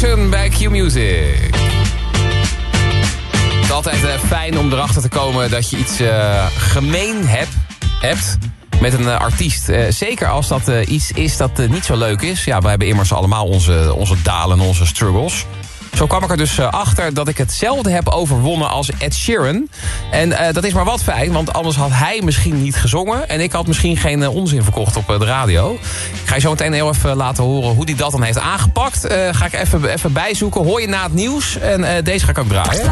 Jackson bij Q-Music. Het is altijd fijn om erachter te komen dat je iets gemeen hebt met een artiest. Zeker als dat iets is dat niet zo leuk is. Ja, wij hebben immers allemaal onze dalen en onze struggles. Zo kwam ik er dus achter dat ik hetzelfde heb overwonnen als Ed Sheeran. En dat is maar wat fijn, want anders had hij misschien niet gezongen. En ik had misschien geen onzin verkocht op de radio. Ik ga je zo meteen heel even laten horen hoe hij dat dan heeft aangepakt. Ga ik even bijzoeken. Hoor je na het nieuws. En deze ga ik ook draaien.